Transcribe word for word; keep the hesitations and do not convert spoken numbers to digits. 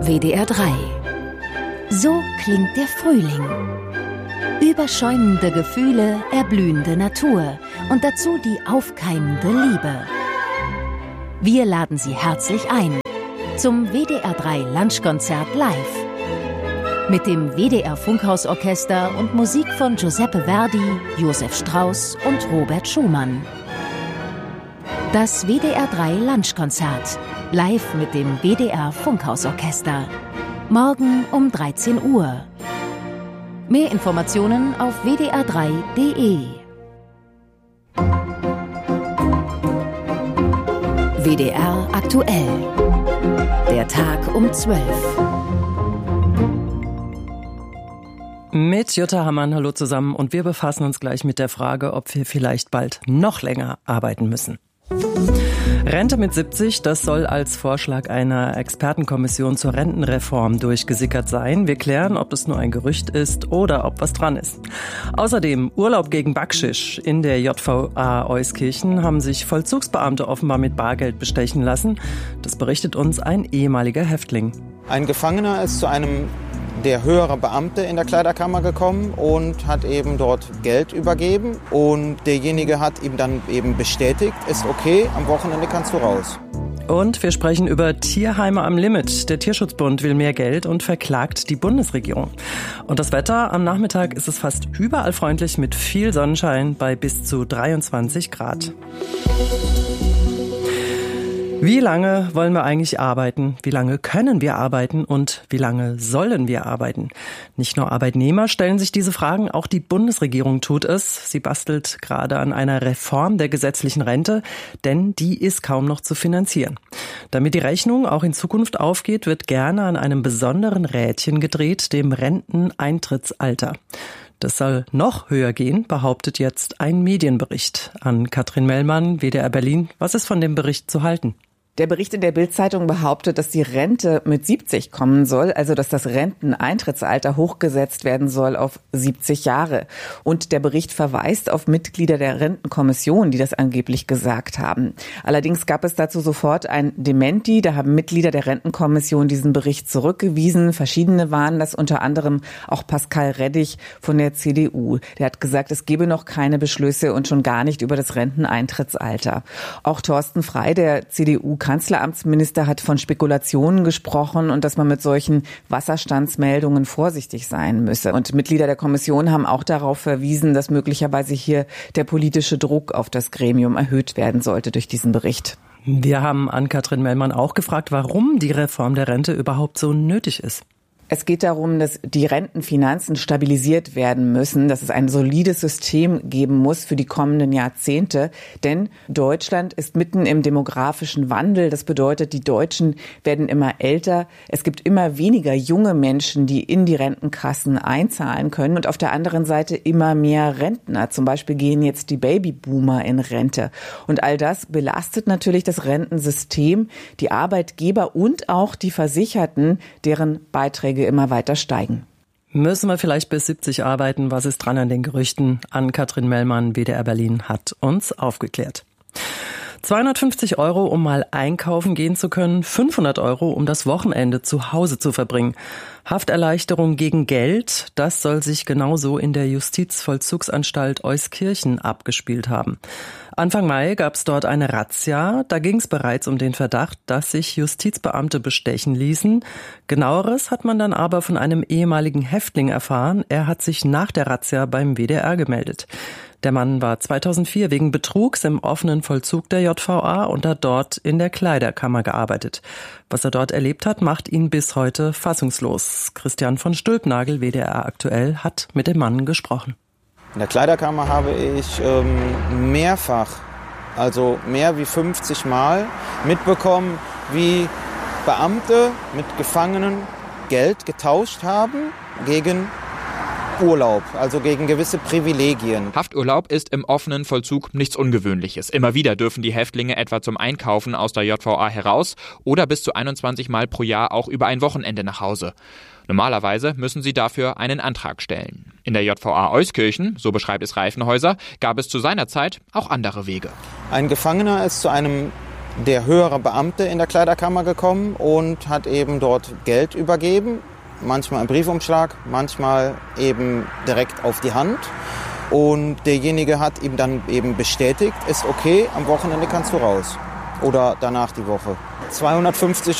W D R drei. So klingt der Frühling. Überschäumende Gefühle, erblühende Natur und dazu die aufkeimende Liebe. Wir laden Sie herzlich ein zum W D R drei Lunchkonzert live. Mit dem W D R Funkhausorchester und Musik von Giuseppe Verdi, Josef Strauss und Robert Schumann. Das W D R drei Lunchkonzert, live mit dem W D R Funkhausorchester. Morgen um dreizehn Uhr. Mehr Informationen auf w d r drei punkt d e. W D R aktuell. Der Tag um zwölf. Mit Jutta Hammann, hallo zusammen, und wir befassen uns gleich mit der Frage, ob wir vielleicht bald noch länger arbeiten müssen. Rente mit siebzig, das soll als Vorschlag einer Expertenkommission zur Rentenreform durchgesickert sein. Wir klären, ob es nur ein Gerücht ist oder ob was dran ist. Außerdem Urlaub gegen Backschisch. In der J V A Euskirchen haben sich Vollzugsbeamte offenbar mit Bargeld bestechen lassen. Das berichtet uns ein ehemaliger Häftling. Ein Gefangener ist zu einem der höhere Beamte in der Kleiderkammer gekommen und hat eben dort Geld übergeben. Und derjenige hat ihm dann eben bestätigt, ist okay, am Wochenende kannst du raus. Und wir sprechen über Tierheime am Limit. Der Tierschutzbund will mehr Geld und verklagt die Bundesregierung. Und das Wetter, am Nachmittag ist es fast überall freundlich mit viel Sonnenschein bei bis zu dreiundzwanzig Grad. Wie lange wollen wir eigentlich arbeiten? Wie lange können wir arbeiten? Und wie lange sollen wir arbeiten? Nicht nur Arbeitnehmer stellen sich diese Fragen, auch die Bundesregierung tut es. Sie bastelt gerade an einer Reform der gesetzlichen Rente, denn die ist kaum noch zu finanzieren. Damit die Rechnung auch in Zukunft aufgeht, wird gerne an einem besonderen Rädchen gedreht, dem Renteneintrittsalter. Das soll noch höher gehen, behauptet jetzt ein Medienbericht. An Katrin Mellmann, W D R Berlin. Was ist von dem Bericht zu halten? Der Bericht in der Bild-Zeitung behauptet, dass die Rente mit siebzig kommen soll, also dass das Renteneintrittsalter hochgesetzt werden soll auf siebzig Jahre. Und der Bericht verweist auf Mitglieder der Rentenkommission, die das angeblich gesagt haben. Allerdings gab es dazu sofort ein Dementi. Da haben Mitglieder der Rentenkommission diesen Bericht zurückgewiesen. Verschiedene waren das, unter anderem auch Pascal Reddig von der C D U. Der hat gesagt, es gebe noch keine Beschlüsse und schon gar nicht über das Renteneintrittsalter. Auch Thorsten Frey, der C D U Kanzleramtsminister, hat von Spekulationen gesprochen und dass man mit solchen Wasserstandsmeldungen vorsichtig sein müsse. Und Mitglieder der Kommission haben auch darauf verwiesen, dass möglicherweise hier der politische Druck auf das Gremium erhöht werden sollte durch diesen Bericht. Wir haben an Katrin Mellmann auch gefragt, warum die Reform der Rente überhaupt so nötig ist. Es geht darum, dass die Rentenfinanzen stabilisiert werden müssen, dass es ein solides System geben muss für die kommenden Jahrzehnte. Denn Deutschland ist mitten im demografischen Wandel. Das bedeutet, die Deutschen werden immer älter. Es gibt immer weniger junge Menschen, die in die Rentenkassen einzahlen können. Und auf der anderen Seite immer mehr Rentner. Zum Beispiel gehen jetzt die Babyboomer in Rente. Und all das belastet natürlich das Rentensystem, die Arbeitgeber und auch die Versicherten, deren Beiträge immer weiter steigen. Müssen wir vielleicht bis siebzig arbeiten? Was ist dran an den Gerüchten? An Katrin Mellmann, W D R Berlin, hat uns aufgeklärt. zweihundertfünfzig Euro, um mal einkaufen gehen zu können, fünfhundert Euro, um das Wochenende zu Hause zu verbringen. Hafterleichterung gegen Geld, das soll sich genauso in der Justizvollzugsanstalt Euskirchen abgespielt haben. Anfang Mai gab es dort eine Razzia. Da ging es bereits um den Verdacht, dass sich Justizbeamte bestechen ließen. Genaueres hat man dann aber von einem ehemaligen Häftling erfahren. Er hat sich nach der Razzia beim W D R gemeldet. Der Mann war zweitausendvier wegen Betrugs im offenen Vollzug der J V A und hat dort in der Kleiderkammer gearbeitet. Was er dort erlebt hat, macht ihn bis heute fassungslos. Christian von Stülpnagel, W D R aktuell, hat mit dem Mann gesprochen. In der Kleiderkammer habe ich ähm, mehrfach, also mehr wie fünfzig Mal mitbekommen, wie Beamte mit Gefangenen Geld getauscht haben gegen Urlaub, also gegen gewisse Privilegien. Hafturlaub ist im offenen Vollzug nichts Ungewöhnliches. Immer wieder dürfen die Häftlinge etwa zum Einkaufen aus der J V A heraus oder bis zu einundzwanzig Mal pro Jahr auch über ein Wochenende nach Hause. Normalerweise müssen sie dafür einen Antrag stellen. In der J V A Euskirchen, so beschreibt es Reifenhäuser, gab es zu seiner Zeit auch andere Wege. Ein Gefangener ist zu einem der höhere Beamte in der Kleiderkammer gekommen und hat eben dort Geld übergeben. Manchmal im Briefumschlag, manchmal eben direkt auf die Hand. Und derjenige hat ihm dann eben bestätigt, ist okay, am Wochenende kannst du raus. Oder danach die Woche. zweihundertfünfzig